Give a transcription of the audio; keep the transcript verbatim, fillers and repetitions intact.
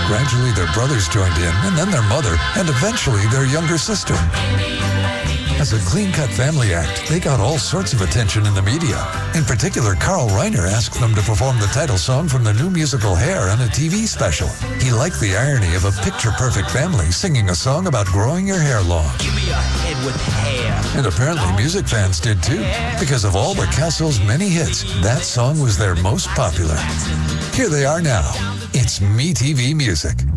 Gradually, their brothers joined in, and then their mother, and eventually their younger sister. As a clean-cut family act, they got all sorts of attention in the media. In particular, Carl Reiner asked them to perform the title song from the new musical Hair on a T V special. He liked the irony of a picture-perfect family singing a song about growing your hair long. Give me a head with hair. And apparently music fans did too. Because of all the Castles' many hits, that song was their most popular. Here they are now. It's MeTV Music.